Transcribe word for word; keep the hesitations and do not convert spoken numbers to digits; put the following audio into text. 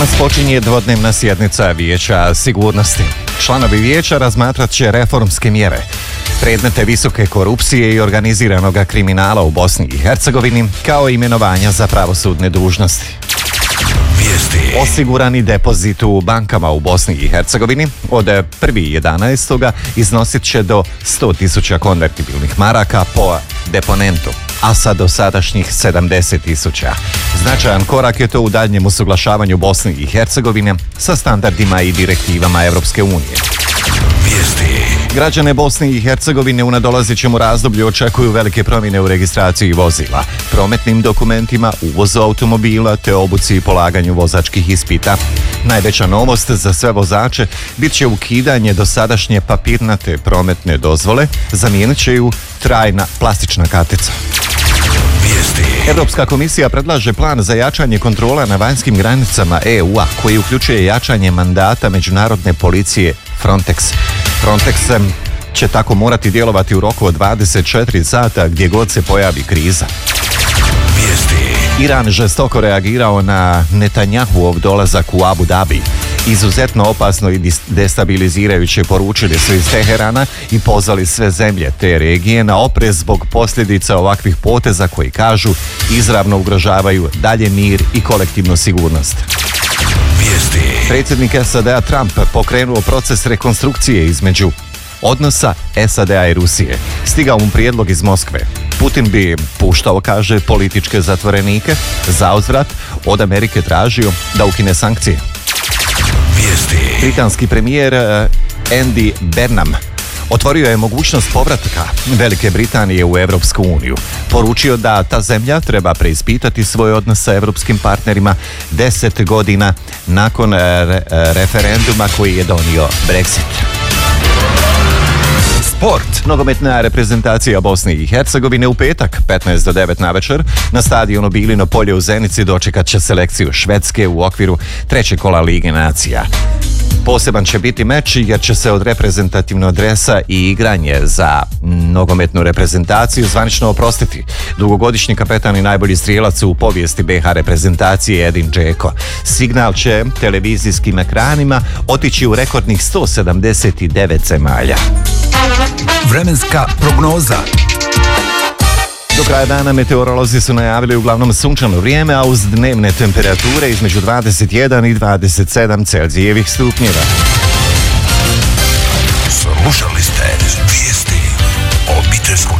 Danas počinje dvodnevna sjednica Vijeća sigurnosti. Članovi vijeća razmatrat će reformske mjere, predmete visoke korupcije i organiziranog kriminala u Bosni i Hercegovini, kao i imenovanja za pravosudne dužnosti. Vijesti. Osigurani depozit u bankama u Bosni i Hercegovini od prvog jedanaestog iznosit će do sto tisuća konvertibilnih maraka po deponentu, a sa dosadašnjih sedamdeset tisuća. Značajan korak je to u daljnjem usuglašavanju Bosne i Hercegovine sa standardima i direktivama Europske unije. Vijesti. Građane Bosne i Hercegovine u nadolazećem razdoblju očekuju velike promjene u registraciji vozila, prometnim dokumentima, uvozu automobila te obuci i polaganju vozačkih ispita. Najveća novost za sve vozače bit će ukidanje dosadašnje papirnate prometne dozvole, zamijenit će ju trajna plastična kartica. Vijesti. Europska komisija predlaže plan za jačanje kontrola na vanjskim granicama E U-a koji uključuje jačanje mandata međunarodne policije Frontex. Frontex će tako morati djelovati u roku od dvadeset četiri sata gdje god se pojavi kriza. Vijesti. Iran žestoko reagirao na Netanjahuov dolazak u Abu Dhabi. Izuzetno opasno i destabilizirajuće poručili su iz Teherana i pozvali sve zemlje te regije na oprez zbog posljedica ovakvih poteza koji, kažu, izravno ugrožavaju dalje mir i kolektivnu sigurnost. Vijesti. Predsjednik S A D-a Trump pokrenuo proces rekonstrukcije između odnosa S A D-a i Rusije. Stigao mu prijedlog iz Moskve. Putin bi puštao, kaže, političke zatvorenike, zauzvrat od Amerike tražio da ukine sankcije. Vijesti. Britanski premijer Andy Burnham otvorio je mogućnost povratka Velike Britanije u Europsku uniju. Poručio da ta zemlja treba preispitati svoj odnos sa europskim partnerima deset godina nakon re- referenduma koji je donio Brexit. Sport. Nogometna reprezentacija Bosne i Hercegovine u petak, petnaest do devet navečer, na stadionu Bilino polje u Zenici dočekat će selekciju Švedske u okviru trećeg kola Lige nacija. Poseban će biti meč jer će se od reprezentativnog dresa i igranje za nogometnu reprezentaciju zvanično oprostiti dugogodišnji kapetan i najbolji strijelac u povijesti B iH reprezentacije Edin Džeko. Signal će televizijskim ekranima otići u rekordnih sto sedamdeset devet zemalja. Vremenska prognoza. Do kraja dana meteorolozi su najavili uglavnom sunčano vrijeme, a uz dnevne temperature između dvadeset jedan i dvadeset sedam Celzijevih stupnjeva. Slušali ste vijesti obiteljskog